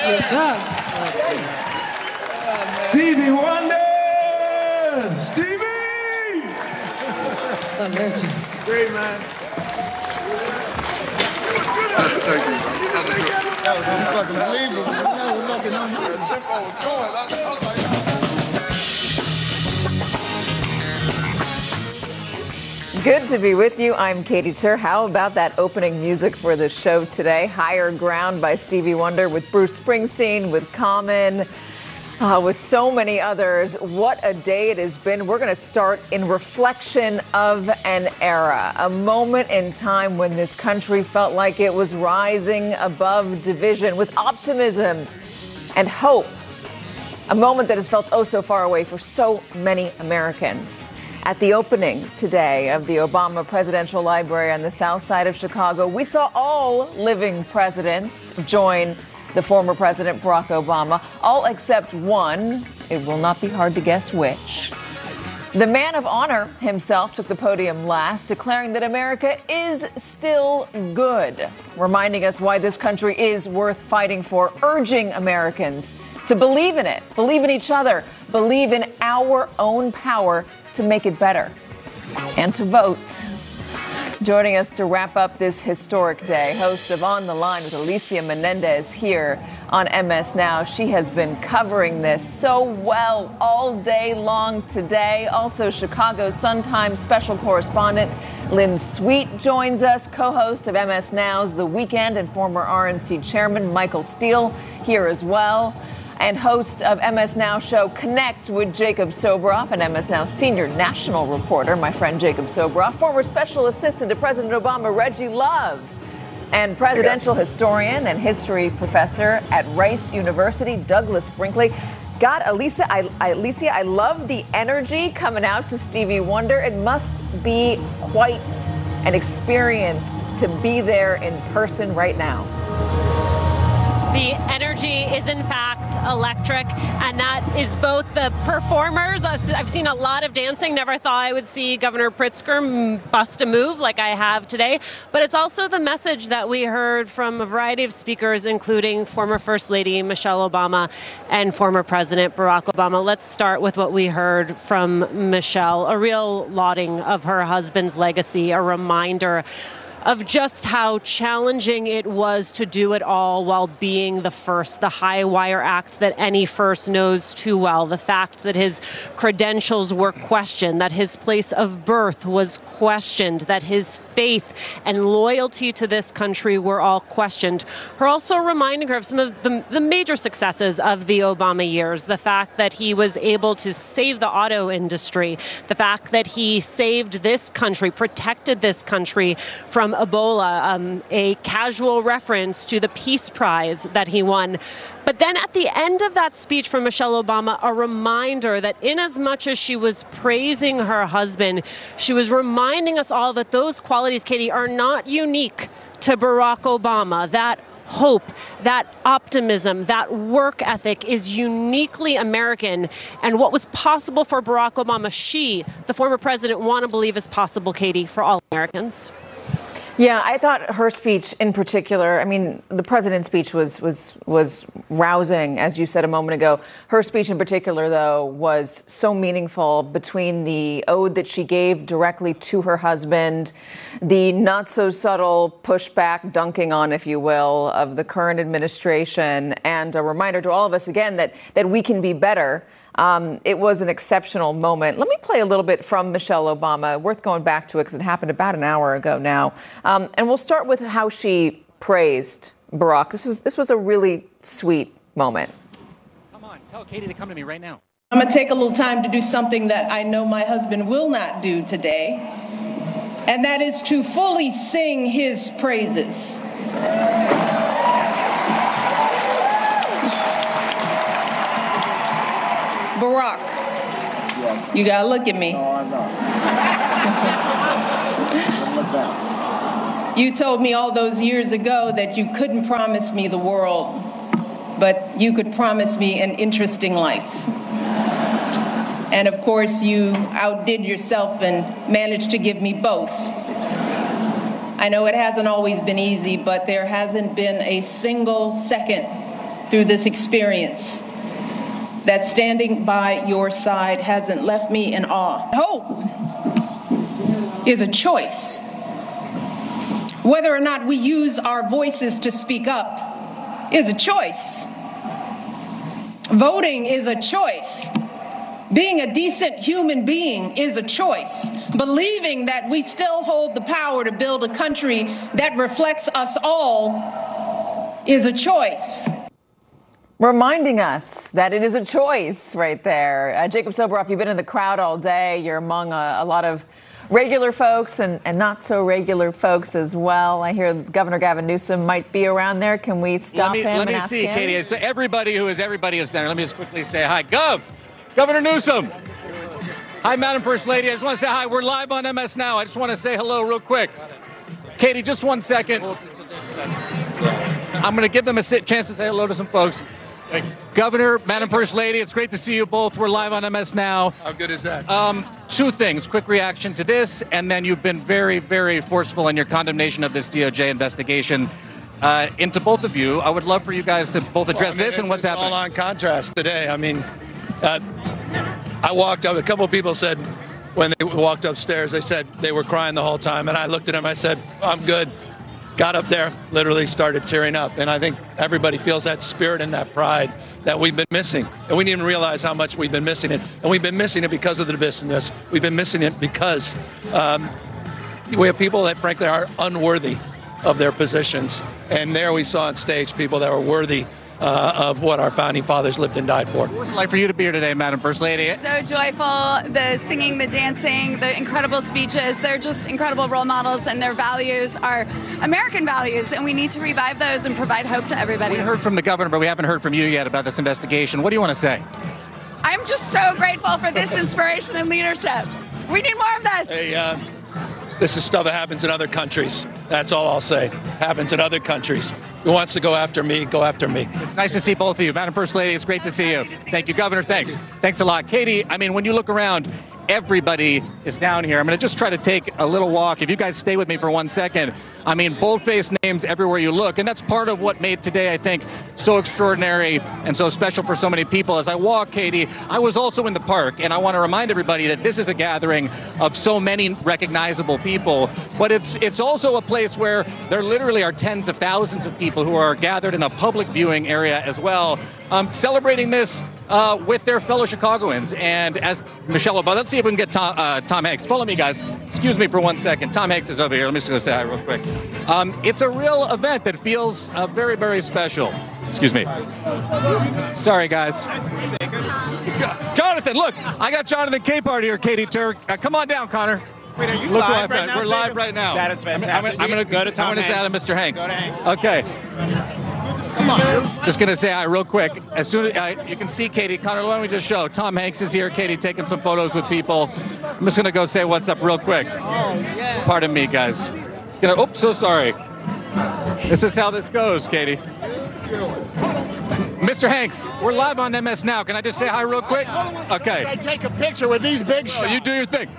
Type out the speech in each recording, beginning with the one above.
Yes, sir. Stevie Wonder! Stevie! I met you. Great, man. Thank you. That was unbelievable. That was looking on you. The tempo was going. I was like, Good to be with you. I'm Katie Tur. How about that opening music for the show today? Higher Ground by Stevie Wonder with Bruce Springsteen, with Common, with so many others. What a day it has been. We're going to start in reflection of an era, a moment in time when this country felt like it was rising above division with optimism and hope. A moment that has felt oh so far away for so many Americans. At the opening today of the Obama Presidential Library on the south side of Chicago, we saw all living presidents join the former President Barack Obama, all except one. It will not be hard to guess which. The man of honor himself took the podium last, declaring that America is still good, reminding us why this country is worth fighting for, urging Americans to believe in it, believe in each other, believe in our own power to make it better, and to vote. Joining us to wrap up this historic day, host of On the Line with Alicia Menendez here on MS Now. She has been covering this so well all day long today. Also, Chicago Sun-Times special correspondent Lynn Sweet joins us, co-host of MS Now's The Weekend, and former RNC chairman Michael Steele here as well. And host of MS Now show Connect with Jacob Soboroff, and MS Now senior national reporter, my friend Jacob Soboroff, former special assistant to President Obama, Reggie Love, and presidential historian and history professor at Rice University, Douglas Brinkley. God, Alicia, I love the energy coming out to Stevie Wonder. It must be quite an experience to be there in person right now. The energy is, in fact, electric, and that is both the performers. I've seen a lot of dancing. Never thought I would see Governor Pritzker bust a move like I have today. But it's also the message that we heard from a variety of speakers, including former First Lady Michelle Obama and former President Barack Obama. Let's start with what we heard from Michelle, a real lauding of her husband's legacy, a reminder of just how challenging it was to do it all while being the first, the high wire act that any first knows too well. The fact that his credentials were questioned, that his place of birth was questioned, that his faith and loyalty to this country were all questioned. Her also reminding her of some of the major successes of the Obama years. The fact that he was able to save the auto industry, the fact that he saved this country, protected this country from Ebola, a casual reference to the Peace Prize that he won. But then at the end of that speech from Michelle Obama, a reminder that in as much as she was praising her husband, she was reminding us all that those qualities, Katie, are not unique to Barack Obama. That hope, that optimism, that work ethic is uniquely American. And what was possible for Barack Obama, she, the former president, want to believe is possible, Katie, for all Americans. Yeah, I thought her speech in particular, I mean, the president's speech was rousing, as you said a moment ago. Her speech in particular, though, was so meaningful, between the ode that she gave directly to her husband, the not so subtle pushback, dunking on, if you will, of the current administration, and a reminder to all of us again that we can be better. It was an exceptional moment. Let me play a little bit from Michelle Obama, worth going back to it because it happened about an hour ago now. And we'll start with how she praised Barack. This was a really sweet moment. Come on, tell Katie to come to me right now. I'm going to take a little time to do something that I know my husband will not do today, and that is to fully sing his praises. Barack, Yes. you gotta look at me. No, I'm not. Look back. You told me all those years ago that you couldn't promise me the world, but you could promise me an interesting life. And of course, you outdid yourself and managed to give me both. I know it hasn't always been easy, but there hasn't been a single second through this experience that standing by your side hasn't left me in awe. Hope is a choice. Whether or not we use our voices to speak up is a choice. Voting is a choice. Being a decent human being is a choice. Believing that we still hold the power to build a country that reflects us all is a choice. Reminding us that it is a choice right there. Jacob Soboroff, you've been in the crowd all day. You're among a lot of regular folks and not so regular folks as well. I hear Governor Gavin Newsom might be around there. Can we stop him and ask him? Let me see, Katie. So everybody is there. Let me just quickly say hi. Governor Newsom. Hi, Madam First Lady. I just want to say hi. We're live on MS Now. I just want to say hello real quick. Katie, just 1 second. I'm going to give them a chance to say hello to some folks. Governor, Madam First Lady, it's great to see you both. We're live on MS Now. How good is that? Two things. Quick reaction to this, and then you've been very, very forceful in your condemnation of this DOJ investigation. Into both of you, I would love for you guys to both address this and what's happening. All on contrast today. I mean, I walked up, a couple of people said when they walked upstairs, they said they were crying the whole time, and I looked at them, I said, I'm good. Got up there, literally started tearing up. And I think everybody feels that spirit and that pride that we've been missing. And we didn't even realize how much we've been missing it. And we've been missing it because of the divisiveness. We've been missing it because we have people that, frankly, are unworthy of their positions. And there we saw on stage people that were worthy of what our founding fathers lived and died for. What was it like for you to be here today, Madam First Lady? So joyful, the singing, the dancing, the incredible speeches. They're just incredible role models, and their values are American values, and we need to revive those and provide hope to everybody. We heard from the governor, but we haven't heard from you yet about this investigation. What do you want to say? I'm just so grateful for this inspiration and leadership. We need more of this. Hey, this is stuff that happens in other countries. That's all I'll say. Happens in other countries. Who wants to go after me, go after me. It's nice to see both of you. Madam First Lady, it's great to see you. Thank you, Governor. Thanks. Thanks a lot. Katie, I mean, when you look around, everybody is down here. I'm going to just try to take a little walk. If you guys stay with me for 1 second. I mean, bold-faced names everywhere you look. And that's part of what made today, I think, so extraordinary and so special for so many people. As I walk, Katie, I was also in the park, and I want to remind everybody that this is a gathering of so many recognizable people. But it's also a place where there literally are tens of thousands of people who are gathered in a public viewing area as well, celebrating this with their fellow Chicagoans. And as Michelle Obama, let's see if we can get Tom Hanks. Follow me, guys. Excuse me for 1 second. Tom Hanks is over here. Let me just go say hi real quick. It's a real event that feels very, very special. Excuse me. Sorry, guys. Jonathan, look, I got Jonathan Capehart here, Katie Turk. Come on down, Connor. Wait, are you live right now? We're live right now. That is fantastic. I'm going to go to Tom Hanks. Say hi to Mr. Hanks. Go to Hanks. Okay. Come on. Just going to say hi real quick. As soon as you can see Katie, Connor, why don't we just show? Tom Hanks is here. Katie taking some photos with people. I'm just going to go say what's up real quick. Oh, yeah. Pardon me, guys. Oops, so sorry. This is how this goes, Katie. Mr. Hanks, we're live on MS Now. Can I just say hi real quick? Okay. I take a picture with these big shots. Oh, you do your thing.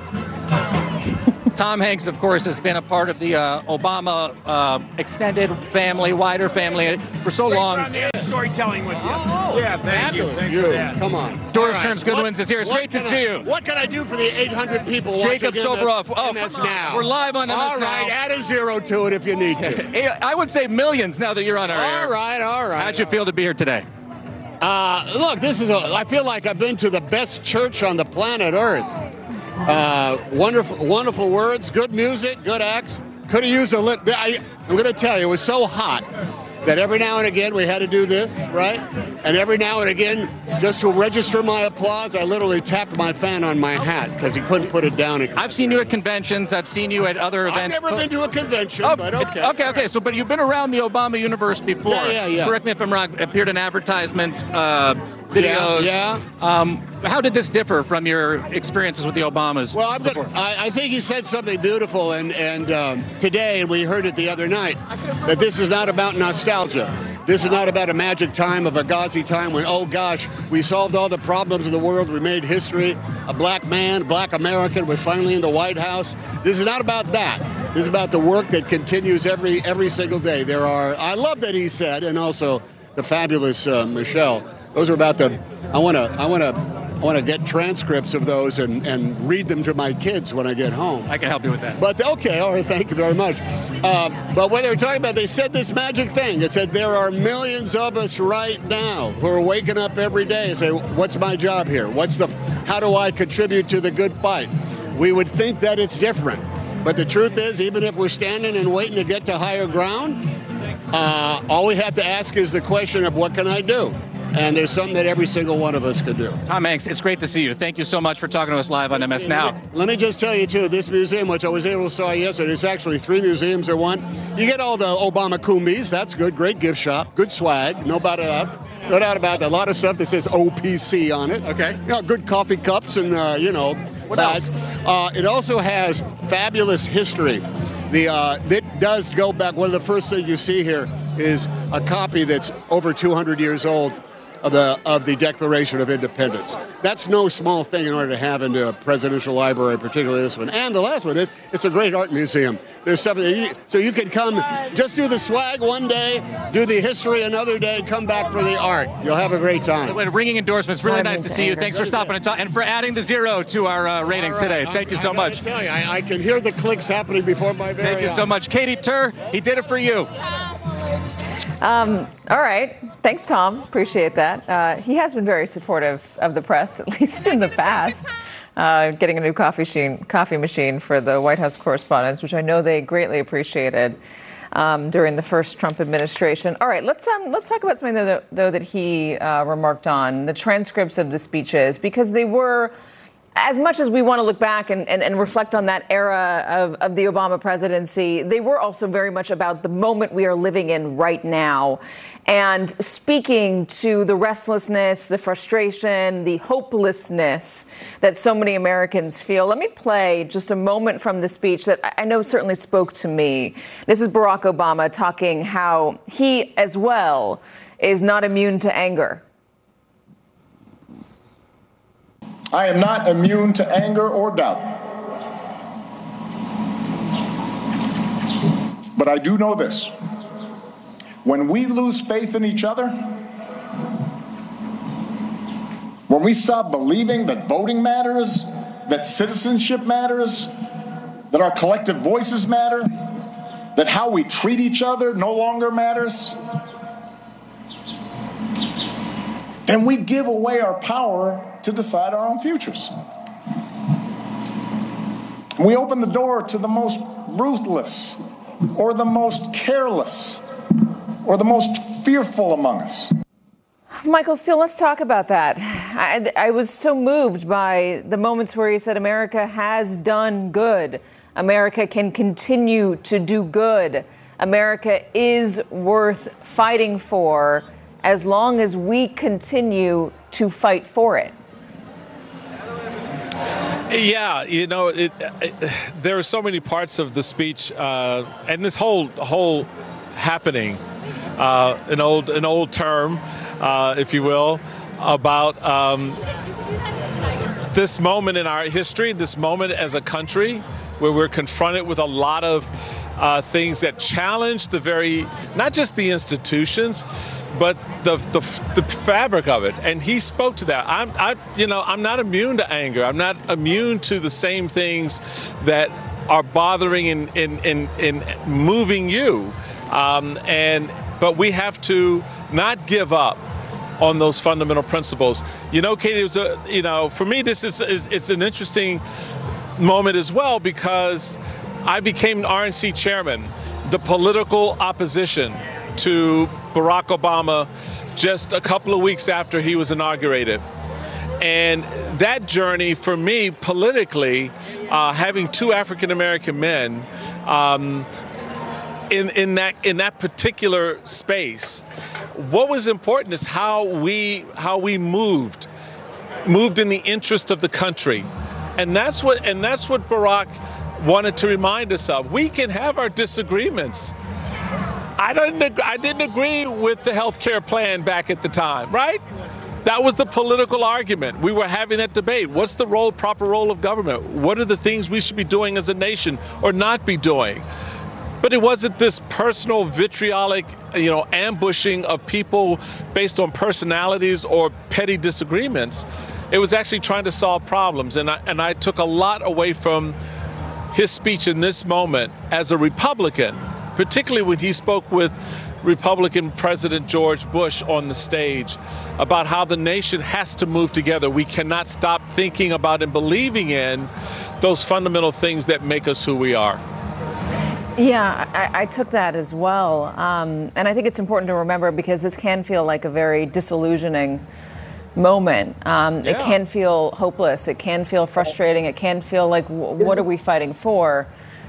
Tom Hanks, of course, has been a part of the Obama extended family, wider family for so long. Storytelling with you. Oh, yeah, thank you. Thanks for that. Come on. Doris Kearns Goodwins is here. It's great to see you. What can I do for the 800 people Jacob watching Soboroff. MS Now? We're live on MS Now. All right, add a zero to it if you need to. I would say millions now that you're on our air. All right. How'd you feel to be here today? Look, I feel like I've been to the best church on the planet Earth. Wonderful words, good music, good acts. Could have used I'm going to tell you, it was so hot that every now and again we had to do this, right? And every now and again, just to register my applause, I literally tapped my fan on my hat because he couldn't put it down. I've seen you at conventions. I've seen you at other events. I've never been to a convention, but okay. Okay. So, but you've been around the Obama universe before. Yeah. Correct me if I'm wrong. Appeared in advertisements, videos. Yeah. How did this differ from your experiences with the Obamas? Well, I think he said something beautiful, and today, and we heard it the other night, that this is not about nostalgia. This is not about a magic time of a gauzy time when, oh gosh, we solved all the problems of the world, we made history, a black man, black American was finally in the White House. This is not about that. This is about the work that continues every single day. I love that he said, and also the fabulous Michelle. Those are about the. I want to get transcripts of those and read them to my kids when I get home. I can help you with that. But okay, all right, thank you very much. But what they were talking about, they said this magic thing. It said there are millions of us right now who are waking up every day and say, "What's my job here? How do I contribute to the good fight?" We would think that it's different, but the truth is, even if we're standing and waiting to get to higher ground, all we have to ask is the question of what can I do? And there's something that every single one of us could do. Tom Hanks, it's great to see you. Thank you so much for talking to us live on MS Now. Let me just tell you, too, this museum, which I was able to saw yesterday, it's actually 3 museums in one. You get all the Obama Kumbis. That's good. Great gift shop. Good swag. No doubt about that. A lot of stuff that says OPC on it. Okay. You know, good coffee cups and, What bags. It also has fabulous history. It does go back. One of the first things you see here is a copy that's over 200 years old of the Declaration of Independence. That's no small thing in order to have in a presidential library, particularly this one. And the last one is, it's a great art museum. There's something, so you can come, just do the swag one day, do the history another day, come back for the art. You'll have a great time. Ringing endorsements. Really nice to see you. Thanks for stopping and for adding the 0 to our ratings today. Thank you so much. I can hear the clicks happening before my very eyes. Thank you so much. Katy Tur, he did it for you. All right. Thanks, Tom. Appreciate that. He has been very supportive of the press, at least in the past. Getting a new coffee machine for the White House correspondents, which I know they greatly appreciated during the first Trump administration. All right, let's talk about something though that he remarked on, the transcripts of the speeches, because they were, as much as we want to look back and reflect on that era of the Obama presidency, they were also very much about the moment we are living in right now, and speaking to the restlessness, the frustration, the hopelessness that so many Americans feel. Let me play just a moment from the speech that I know certainly spoke to me. This is Barack Obama talking how he as well is not immune to anger. I am not immune to anger or doubt. But I do know this. When we lose faith in each other, when we stop believing that voting matters, that citizenship matters, that our collective voices matter, that how we treat each other no longer matters, then we give away our power to decide our own futures. We open the door to the most ruthless or the most careless or the most fearful among us. Michael Steele, let's talk about that. I was so moved by the moments where he said America has done good. America can continue to do good. America is worth fighting for as long as we continue to fight for it. Yeah, you know, there are so many parts of the speech and this whole happening, an old term, if you will, about this moment in our history, this moment as a country where we're confronted with a lot of things that challenge not just the institutions, but the fabric of it. And he spoke to that. I'm not immune to anger. I'm not immune to the same things that are bothering and moving you. But we have to not give up on those fundamental principles. You know, Katie, for me, this is an interesting moment as well, because I became RNC chairman, the political opposition to Barack Obama, just a couple of weeks after he was inaugurated. And that journey for me politically, having 2 African-American men in that particular space, what was important is how we moved in the interest of the country. And that's what Barack wanted to remind us of. We can have our disagreements. I didn't agree with the health care plan back at the time, right? That was the political argument. We were having that debate. What's the proper role of government? What are the things we should be doing as a nation or not be doing? But it wasn't this personal vitriolic, ambushing of people based on personalities or petty disagreements. It was actually trying to solve problems. And I took a lot away from his speech in this moment as a Republican, particularly when he spoke with Republican President George Bush on the stage about how the nation has to move together. We cannot stop thinking about and believing in those fundamental things that make us who we are. Yeah, I took that as well. And I think it's important to remember because this can feel like a very disillusioning moment. It can feel hopeless. It can feel frustrating. It can feel like, what are we fighting for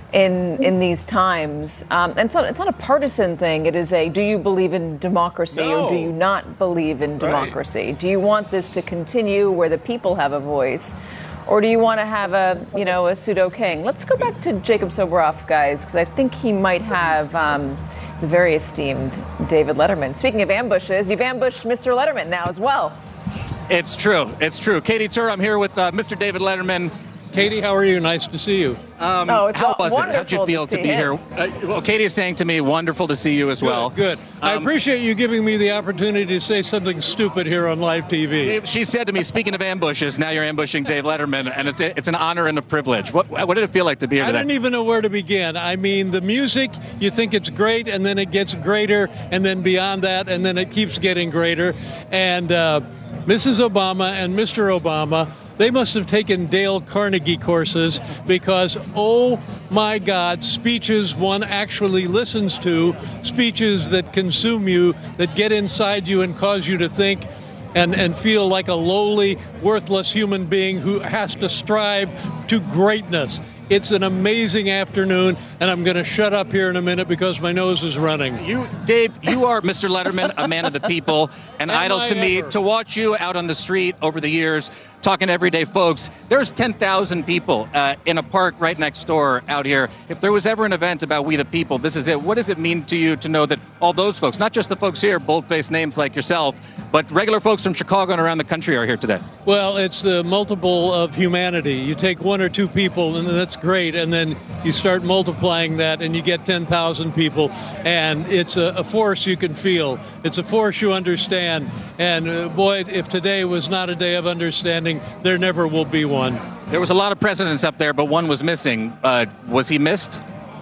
in these times? And it's not a partisan thing. It is a, do you believe in democracy or do you not believe in democracy? Do you want this to continue where the people have a voice? Or do you want to have a pseudo king? Let's go back to Jacob Soboroff, guys, because I think he might have the very esteemed David Letterman. Speaking of ambushes, you've ambushed Mr. Letterman now as well. It's true. It's true. Katie Tur, I'm here with Mr. David Letterman. Katie, how are you? Nice to see you. It's how was it? How'd you feel to be him. here? Well, Katie is saying to me, wonderful to see you as well. Good. I appreciate you giving me the opportunity to say something stupid here on live TV. She said to me, speaking of ambushes, now you're ambushing Dave Letterman, and it's an honor and a privilege. What did it feel like to be here today? I don't even know where to begin. I mean, the music, you think it's great, and then it gets greater, and then beyond that, and then it keeps getting greater. And Mrs. Obama and Mr. Obama, they must have taken Dale Carnegie courses because, oh my God, speeches one actually listens to, speeches that consume you, that get inside you and cause you to think and feel like a lowly, worthless human being who has to strive to greatness. It's an amazing afternoon, and I'm going to shut up here in a minute because my nose is running. Dave, you are Mr. Letterman, a man of the people, an idol to me. To watch you out on the street over the years, talking to everyday folks, there's 10,000 people in a park right next door out here. If there was ever an event about we the people, this is it. What does it mean to you to know that all those folks, not just the folks here, bold-faced names like yourself, but regular folks from Chicago and around the country are here today? Well, it's the multiple of humanity. You take one or two people, and that's great, and then you start multiplying that, and you get 10,000 people, and it's a force you can feel. It's a force you understand, and boy, if today was not a day of understanding, there never will be one. There was a lot of presidents up there, but one was missing. Was he missed?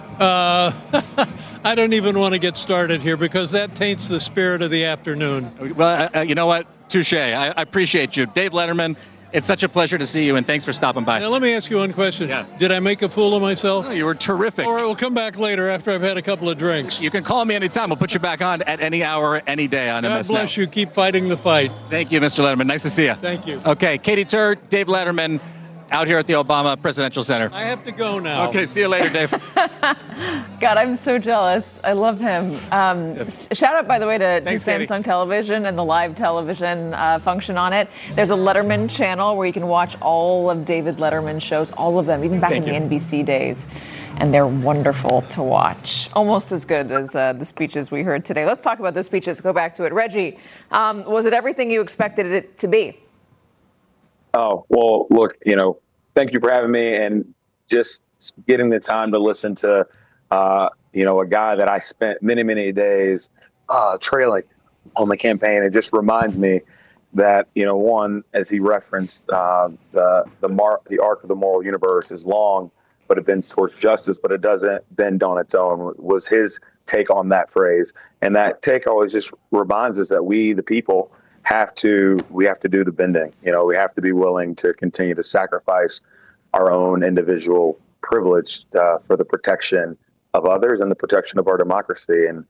I don't even want to get started here because that taints the spirit of the afternoon. Well, you know what? Touche. I appreciate you. Dave Letterman, it's such a pleasure to see you, and thanks for stopping by. Now, let me ask you one question. Yeah. Did I make a fool of myself? No, you were terrific. Or we'll come back later after I've had a couple of drinks. You can call me anytime. We'll put you back on at any hour, any day on God MS bless Now. you. Keep fighting the fight. Thank you, Mr. Letterman. Nice to see you. Thank you. Okay, Katie Tur, Dave Letterman, out here at the Obama Presidential Center. I have to go now. Okay, see you later, Dave. God, I'm so jealous. I love him. Shout out, by the way, to Thanks, Samsung Katie. Television and the live television function on it. There's a Letterman channel where you can watch all of David Letterman's shows, all of them, even back in the NBC days. And they're wonderful to watch. Almost as good as the speeches we heard today. Let's talk about the speeches. Go back to it. Reggie, was it everything you expected it to be? Oh, well, look, thank you for having me and just getting the time to listen to, a guy that I spent many, many days trailing on the campaign. It just reminds me that, one, as he referenced, the arc of the moral universe is long, but it bends towards justice, but it doesn't bend on its own, was his take on that phrase. And that take always just reminds us that we, the people, we have to do the bending. We have to be willing to continue to sacrifice our own individual privilege for the protection of others and the protection of our democracy. And,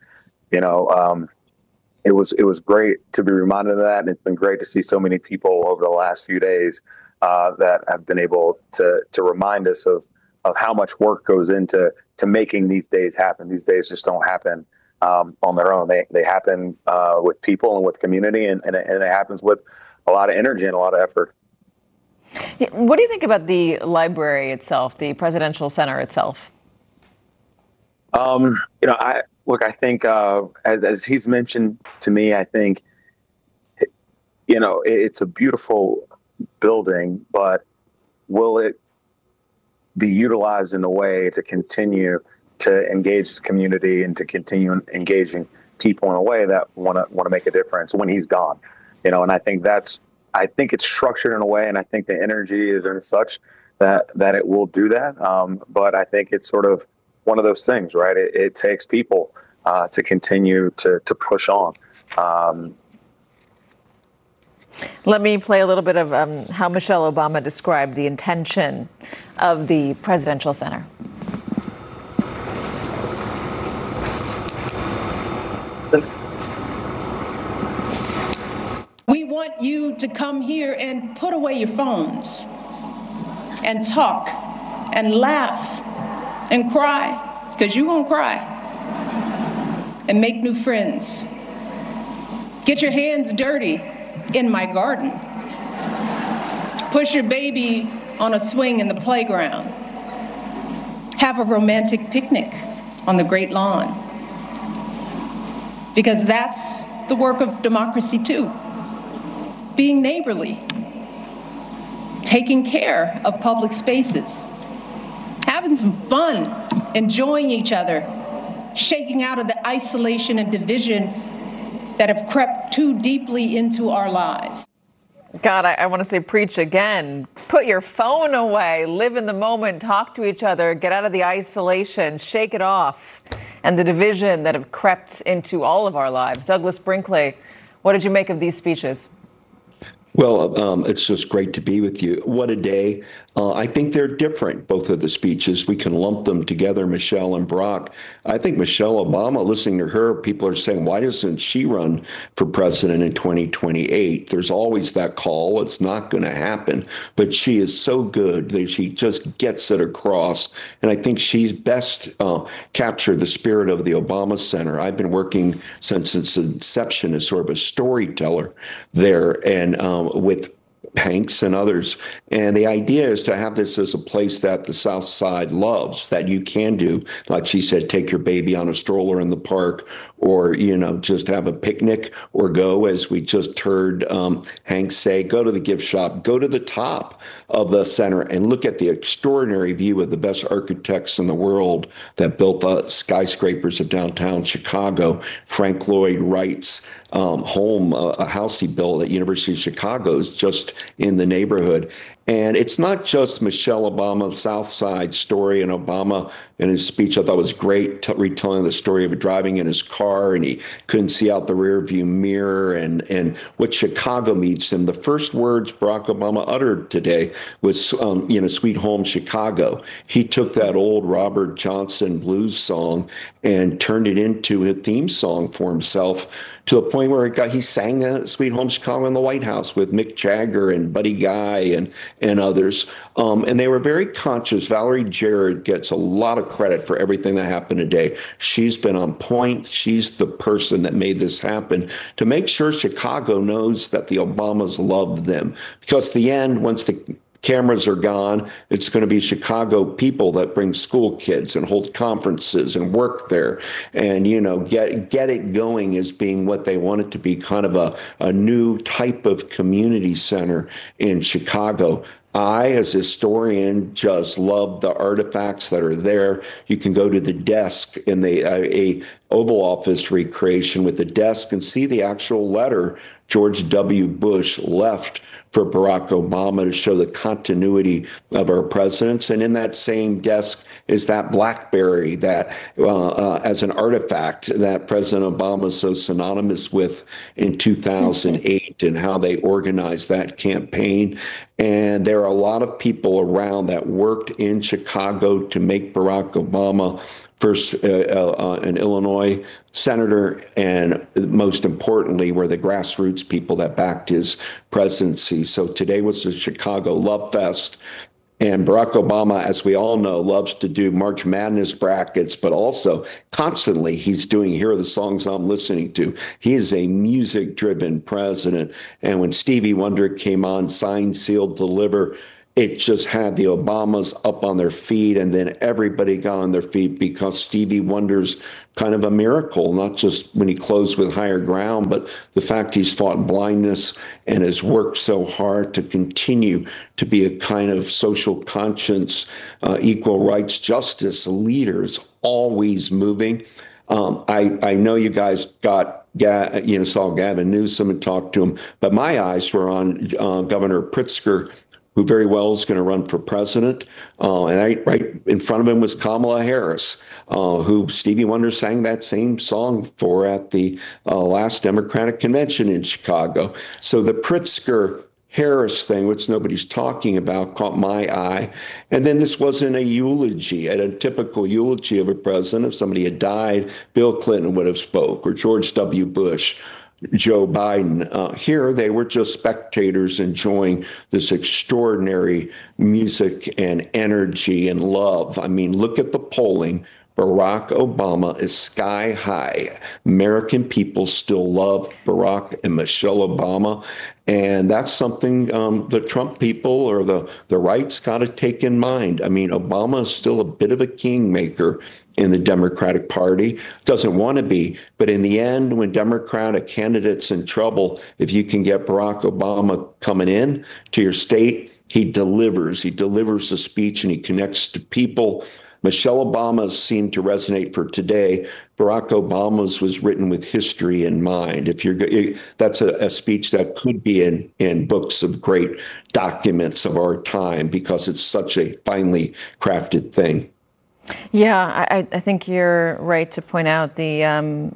it was great to be reminded of that. And it's been great to see so many people over the last few days that have been able to remind us of how much work goes into making these days happen. These days just don't happen on their own. They happen with people and with community, and it happens with a lot of energy and a lot of effort. What do you think about the library itself, the presidential center itself? I think as he's mentioned to me, I think, it's a beautiful building, but will it be utilized in a way to continue to engage the community and to continue engaging people in a way that want to make a difference when he's gone. And I think it's structured in a way, and I think the energy is in such that it will do that. But I think it's sort of one of those things, right? It takes people to continue to push on. Let me play a little bit of how Michelle Obama described the intention of the Presidential Center. We want you to come here and put away your phones and talk and laugh and cry, because you're going to cry, and make new friends. Get your hands dirty in my garden. Push your baby on a swing in the playground. Have a romantic picnic on the great lawn. Because that's the work of democracy too. Being neighborly, taking care of public spaces, having some fun, enjoying each other, shaking out of the isolation and division that have crept too deeply into our lives. God, I want to say preach again. Put your phone away, live in the moment, talk to each other, get out of the isolation, shake it off, and the division that have crept into all of our lives. Douglas Brinkley, what did you make of these speeches? Well, it's just great to be with you. What a day. I think they're different, both of the speeches. We can lump them together, Michelle and Barack. I think Michelle Obama, listening to her, people are saying, why doesn't she run for president in 2028? There's always that call. It's not going to happen. But she is so good that she just gets it across. And I think she's best captured the spirit of the Obama Center. I've been working since its inception as sort of a storyteller there, and with Hanks and others. And the idea is to have this as a place that the South Side loves, that you can do, like she said, take your baby on a stroller in the park, or, just have a picnic, or go, as we just heard Hanks say, go to the gift shop, go to the top of the center and look at the extraordinary view of the best architects in the world that built the skyscrapers of downtown Chicago. Frank Lloyd Wright's home, a house he built at University of Chicago, is just in the neighborhood. And it's not just Michelle Obama's South Side story, and Obama in his speech I thought was great, retelling the story of driving in his car and he couldn't see out the rear view mirror, and what Chicago means to him. The first words Barack Obama uttered today was, Sweet Home Chicago. He took that old Robert Johnson blues song and turned it into a theme song for himself, to the point where he sang Sweet Home Chicago in the White House with Mick Jagger and Buddy Guy and others. And they were very conscious. Valerie Jarrett gets a lot of credit for everything that happened today. She's been on point. She's the person that made this happen to make sure Chicago knows that the Obamas love them. Because the end, once the cameras are gone, it's going to be Chicago people that bring school kids and hold conferences and work there, and get it going as being what they want it to be, kind of a new type of community center in Chicago. I, as a historian, just love the artifacts that are there. You can go to the desk in the a Oval Office recreation with the desk and see the actual letter George W. Bush left for Barack Obama to show the continuity of our presidents. And in that same desk is that BlackBerry that, as an artifact that President Obama is so synonymous with in 2008, and how they organized that campaign. And there are a lot of people around that worked in Chicago to make Barack Obama first an Illinois senator, and most importantly were the grassroots people that backed his presidency. So today was the Chicago Love Fest. And Barack Obama, as we all know, loves to do March Madness brackets, but also constantly he's doing, here are the songs I'm listening to. He is a music-driven president. And when Stevie Wonder came on, Sign, Seal, Deliver, it just had the Obamas up on their feet, and then everybody got on their feet because Stevie Wonder's kind of a miracle, not just when he closed with Higher Ground, but the fact he's fought blindness and has worked so hard to continue to be a kind of social conscience, equal rights, justice leader is always moving. I know you guys saw Gavin Newsom and talked to him, but my eyes were on Governor Pritzker, who very well is going to run for president. And right in front of him was Kamala Harris, who Stevie Wonder sang that same song for at the last Democratic convention in Chicago. So the Pritzker-Harris thing, which nobody's talking about, caught my eye. And then this wasn't a eulogy, a typical eulogy of a president. If somebody had died, Bill Clinton would have spoke, or George W. Bush, Joe Biden. Here, they were just spectators enjoying this extraordinary music and energy and love. I mean, look at the polling. Barack Obama is sky high. American people still love Barack and Michelle Obama. And that's something the Trump people or the right's got to take in mind. I mean, Obama is still a bit of a kingmaker in the Democratic Party. Doesn't want to be. But in the end, when Democratic candidates in trouble, if you can get Barack Obama coming in to your state, he delivers. He delivers the speech and he connects to people. Michelle Obama's seemed to resonate for today. Barack Obama's was written with history in mind. That's a speech that could be in books of great documents of our time because it's such a finely crafted thing. Yeah, I think you're right to point out the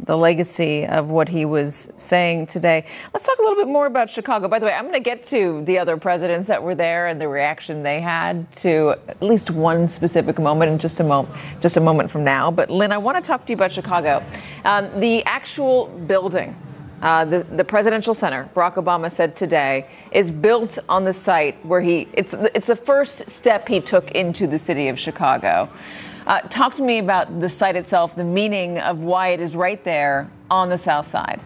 legacy of what he was saying today. Let's talk a little bit more about Chicago. By the way, I'm going to get to the other presidents that were there and the reaction they had to at least one specific moment in just a moment from now. But Lynn, I want to talk to you about Chicago. The actual building, the presidential center, Barack Obama said today, is built on the site where it's the first step he took into the city of Chicago. Talk to me about the site itself, the meaning of why it is right there on the South Side.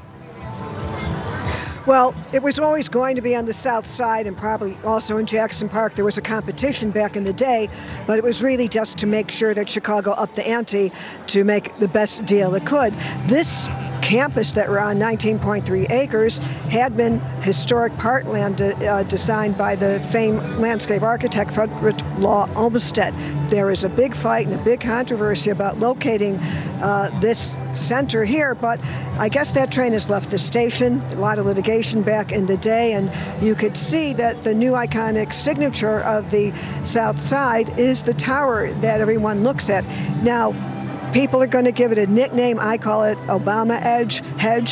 Well, it was always going to be on the South Side and probably also in Jackson Park. There was a competition back in the day, but it was really just to make sure that Chicago upped the ante to make the best deal it could. This campus that we're on, 19.3 acres, had been historic parkland designed by the famed landscape architect Frederick Law Olmsted. There is a big fight and a big controversy about locating this center here, but I guess that train has left the station. A lot of litigation back in the day, and you could see that the new iconic signature of the South Side is the tower that everyone looks at. Now, people are going to give it a nickname. I call it Obama Hedge.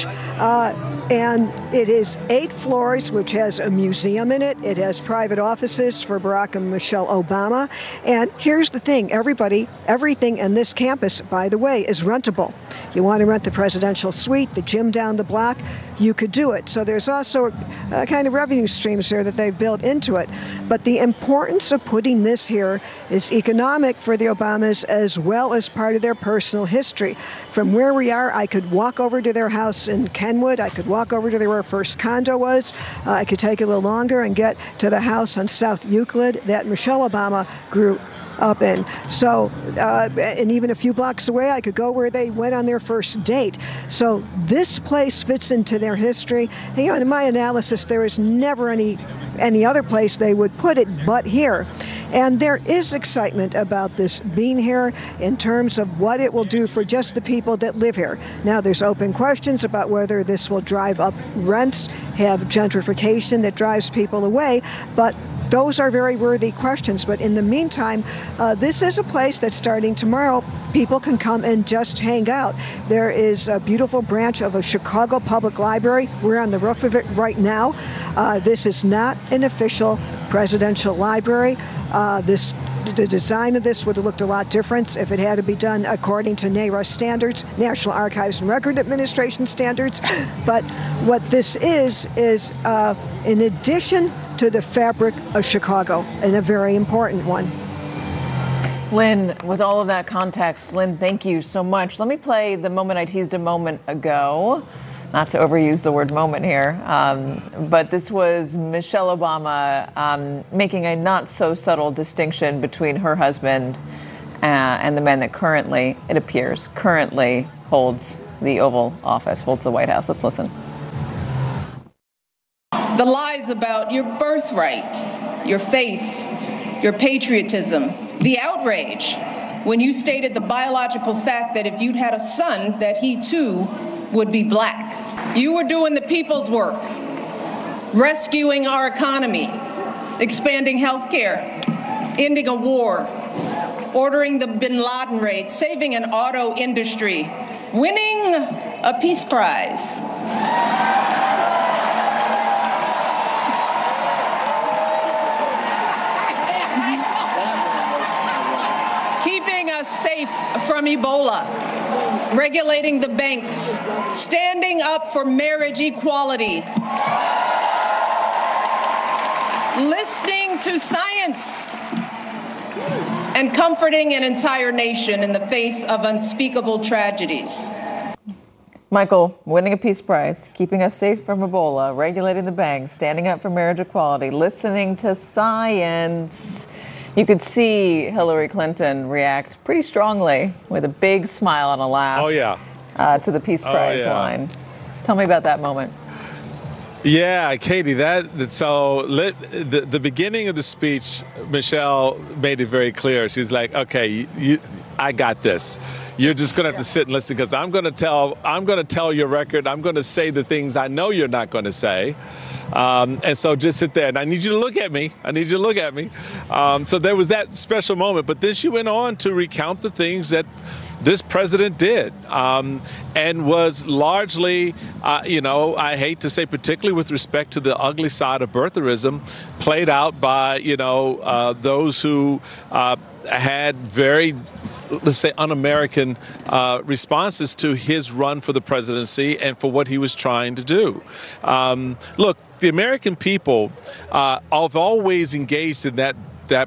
And it is 8 floors, which has a museum in it. It has private offices for Barack and Michelle Obama. And here's the thing, everything in this campus, by the way, is rentable. You want to rent the presidential suite, the gym down the block, you could do it. So there's also a kind of revenue streams there that they've built into it. But the importance of putting this here is economic for the Obamas as well as part of their personal history. From where we are, I could walk over to their house in Kenwood. I could walk over to where our first condo was. I could take a little longer and get to the house on South Euclid that Michelle Obama grew up in. So, and even a few blocks away, I could go where they went on their first date. So this place fits into their history. And, in my analysis, there is never any other place they would put it but here. And there is excitement about this being here in terms of what it will do for just the people that live here. Now, there's open questions about whether this will drive up rents, have gentrification that drives people away, but those are very worthy questions. But in the meantime, this is a place that's starting tomorrow. People can come and just hang out. There is a beautiful branch of a Chicago Public Library. We're on the roof of it right now. This is not an official presidential library. The design of this would have looked a lot different if it had to be done according to NARA standards, National Archives and Record Administration standards. But what this is in addition to the fabric of Chicago, and a very important one. Lynn, with all of that context, Lynn, thank you so much. Let me play the moment I teased a moment ago. not to overuse the word moment here, but this was Michelle Obama making a not so subtle distinction between her husband and the man that currently, it appears, holds the Oval Office, holds the White House. Let's listen. The lies about your birthright, your faith, your patriotism, the outrage when you stated the biological fact that if you'd had a son, that he too would be black. You were doing the people's work, rescuing our economy, expanding health care, ending a war, ordering the bin Laden raid, saving an auto industry, winning a peace prize. Keeping us safe from Ebola, regulating the banks, standing up for marriage equality, listening to science, and comforting an entire nation in the face of unspeakable tragedies. Michael, winning a peace prize, keeping us safe from Ebola, regulating the banks, standing up for marriage equality, listening to science. You could see Hillary Clinton react pretty strongly with a big smile and a laugh. Oh, yeah. To the peace prize line. Tell me about that moment. Yeah, Katie, the beginning of the speech, Michelle made it very clear. She's like, okay, I got this. You're just going to have to sit and listen because I'm going to tell your record. I'm going to say the things I know you're not going to say. And so just sit there. And I need you to look at me. So there was that special moment. But then she went on to recount the things that this president did and was largely, I hate to say particularly with respect to the ugly side of birtherism, played out by, those who had very, let's say, un-American responses to his run for the presidency and for what he was trying to do. Look, the American people have always engaged in that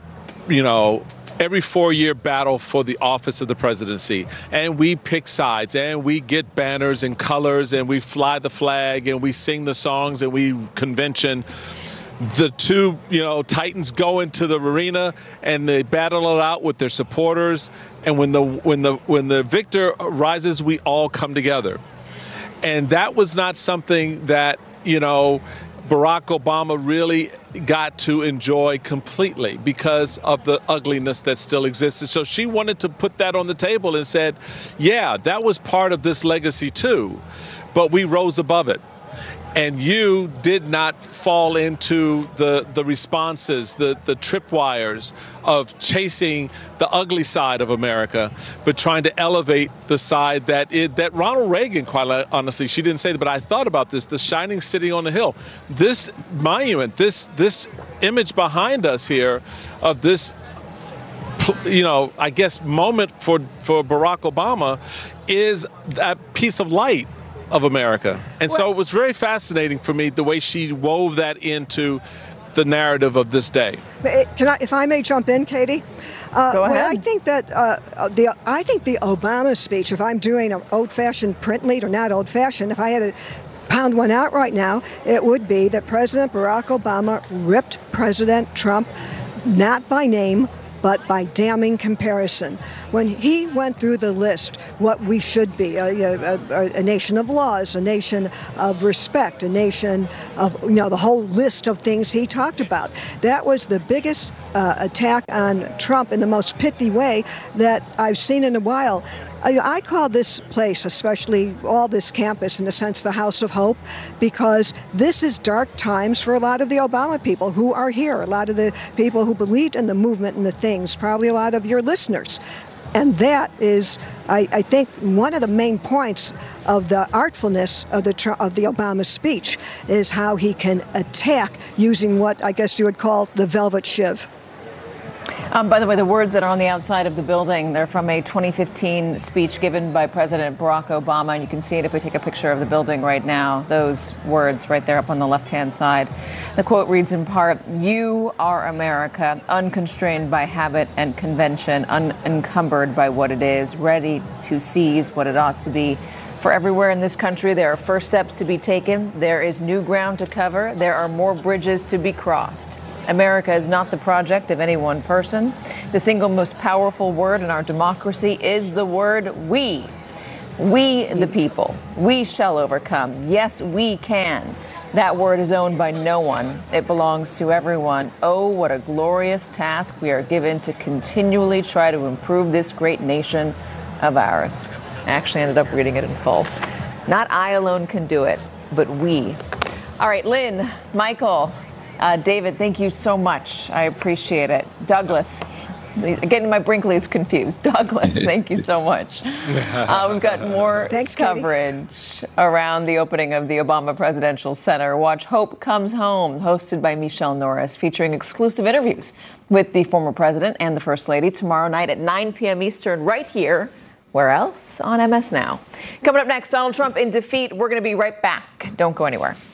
every 4-year battle for the office of the presidency. And we pick sides and we get banners and colors and we fly the flag and we sing the songs and we convention. The two, titans go into the arena and they battle it out with their supporters. And when the victor rises, we all come together. And that was not something that, Barack Obama really got to enjoy completely because of the ugliness that still existed. So she wanted to put that on the table and said, yeah, that was part of this legacy too, but we rose above it. And you did not fall into the responses, the tripwires of chasing the ugly side of America, but trying to elevate the side that Ronald Reagan, quite honestly, she didn't say that, but I thought about this, the shining city on the hill. This monument, this image behind us here of this, I guess, moment for Barack Obama is that piece of light of America. And so it was very fascinating for me the way she wove that into the narrative of this day. If I may jump in, Katie? Go ahead. I think that I think the Obama speech, if I'm doing an old-fashioned print lead, or not old-fashioned, if I had to pound one out right now, it would be that President Barack Obama ripped President Trump not by name, but by damning comparison. When he went through the list, what we should be, a nation of laws, a nation of respect, a nation of, the whole list of things he talked about. That was the biggest attack on Trump in the most pithy way that I've seen in a while. I call this place, especially all this campus, in a sense, the House of Hope, because this is dark times for a lot of the Obama people who are here, a lot of the people who believed in the movement and the things, probably a lot of your listeners. And that is, I think, one of the main points of the artfulness of the Obama speech is how he can attack using what I guess you would call the velvet shiv. By the way, the words that are on the outside of the building, they're from a 2015 speech given by President Barack Obama. And you can see it if we take a picture of the building right now. Those words right there up on the left-hand side. The quote reads in part, "You are America, unconstrained by habit and convention, unencumbered by what it is, ready to seize what it ought to be For everywhere in this country, there are first steps to be taken. There is new ground to cover. There are more bridges to be crossed. America is not the project of any one person. The single most powerful word in our democracy is the word we. We, the people. We shall overcome. Yes, we can. That word is owned by no one. It belongs to everyone. Oh, what a glorious task we are given to continually try to improve this great nation of ours. I actually ended up reading it in full. Not I alone can do it, but we. All right, Lynn, Michael, David, thank you so much. I appreciate it. Douglas, getting my Brinkley's confused. Douglas, thank you so much. We've got more coverage around the opening of the Obama Presidential Center. Watch Hope Comes Home, hosted by Michelle Norris, featuring exclusive interviews with the former president and the First Lady tomorrow night at 9 p.m. Eastern, right here. Where else? On MS Now. Coming up next, Donald Trump in defeat. We're going to be right back. Don't go anywhere.